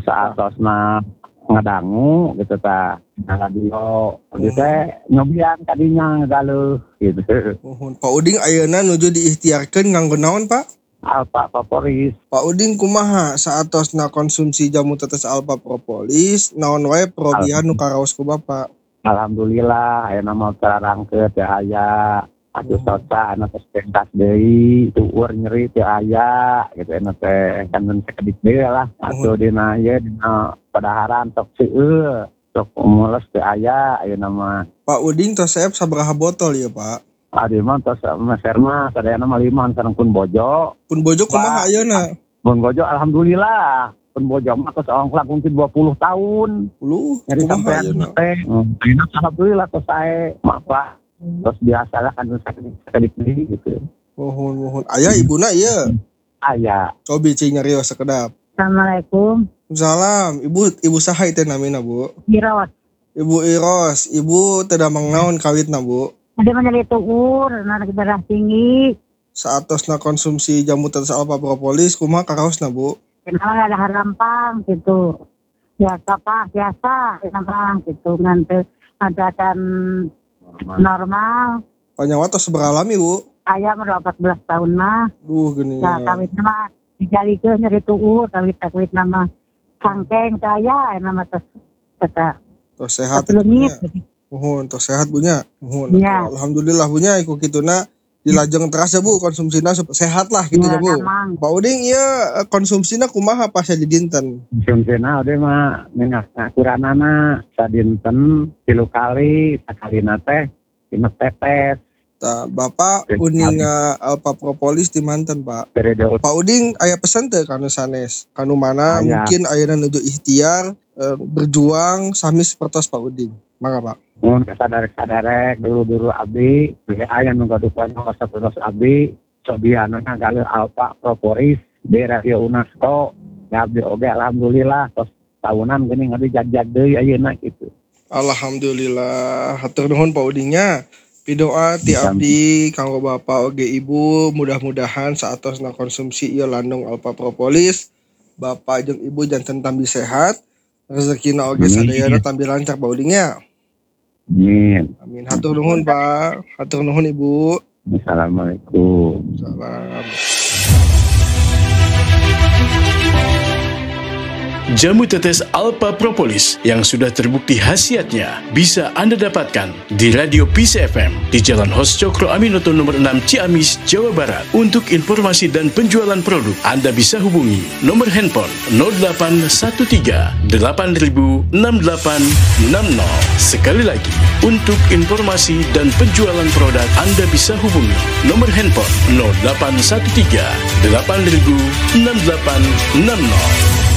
saatosna ngadangu gitu ta radio gitu nyobian kadinya galuh gitu. Pak Uding ayeuna nuju diikhtiarkeun nganggo naon Pak? Alpha Propolis. Pak Uding kumaha saatosna konsumsi jamu tetes Alpha Propolis naon wae perobihan nu karaos ku Bapak? Alhamdulillah ayeuna mah terangkeut teh aya atuh soca anu tos pentas deui tueur nyeri teh aya gitu anu teh kan sakedik deui lah atuh dina ieu dina padaharan sok seueur sok mules teh aya ayeuna mah. Pak Uding tos saep sabaraha botol ya Pak? Adi mah tos meser mah sadayana mah 5 sareng pun bojo. Pun bojo kumaha ayeuna? Pun bojo alhamdulillah. Pun bojo mah tos ongklak mungkin 20 tahun. Nyari sampai teh. Ayeuna alhamdulillah tos sae mah terus biasalah kan sakit gitu. Mohon. Aya ibuna ieu? Aya. Cobi cing nyarios sakedap. Assalamualaikum. Salam. Ibu saha teh namina, Bu? Iros. Ibu Iros. Ibu teu damang naon kawitna, Bu? Ada menjadi tuur, anak darah tinggi. Saatosna konsumsi jamu tetes Alpha Propolis kumaha karaosna, Bu? Kenapa ada harampang gitu. Biasa Pak, biasa harampang gitu. Nanti ada dan normal. Panyawa tos seberalami, Bu? Ayah udah 14 tahun mah. Gini. Nah, kawitna mah dijalikeun nyari tuur, kawit nama sangkeng saya nama tos kata. Tos sehat. Mohon tos sehat Bunya. Mohon. Ya. Alhamdulillah Bunya iku kituna dilajeng terasa Bu konsumsina sehat lah gitu ya Bu. Namang. Pak Uding ieu konsumsina kumaha pas di dinten? Konsumsina oge mah minyak kuranana sadinten 3 kali, sakalina teh 5 tetes. Tah Bapak Uding Alpha Propolis di manten Pak. Periode Pak Uding aya pesan teu kanu sanes? Kanu mana mungkin ayeuna nuju ikhtiar berjuang sami sapertos Pak Uding. Mangga Pak. Mun sadarek dulu abdi aya nu gadupan sapertos abdi sobiana galuh Alpha Propolis di Radio UNESCO. Abdi oge alhamdulillah tos tahunan geuning abdi jag-jag deui ayeuna kitu. Alhamdulillah. Hatur nuhun Pak Udingnya. Pidoa ti abdi kanggo Bapak oge Ibu mudah-mudahan saatosna konsumsi ieu landung Alpha Propolis Bapak jeung Ibu janten tambi sehat rezekina oge sadayana tambi lancar Pak Udingnya. Amin. Hatur nuhun Pak. Hatur nuhun Ibu. Assalamualaikum. Salam. Jamu tetes Alpha Propolis yang sudah terbukti khasiatnya bisa Anda dapatkan di Radio Peace FM di Jalan Hos Cokro Aminoto nomor 6 Ciamis, Jawa Barat. Untuk informasi dan penjualan produk, Anda bisa hubungi nomor handphone 0813 8000 6860. Sekali lagi, untuk informasi dan penjualan produk, Anda bisa hubungi nomor handphone 0813 8000 6860.